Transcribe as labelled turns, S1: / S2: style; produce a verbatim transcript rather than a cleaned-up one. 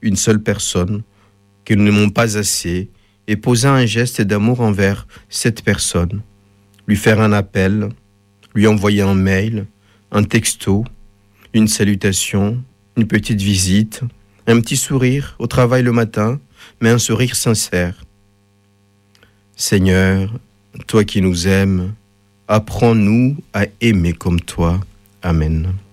S1: une seule personne, que nous n'aimons pas assez, et poser un geste d'amour envers cette personne. Lui faire un appel, lui envoyer un mail, un texto, une salutation, une petite visite, un petit sourire au travail le matin, mais un sourire sincère. Seigneur, toi qui nous aimes, apprends-nous à aimer comme toi. Amen.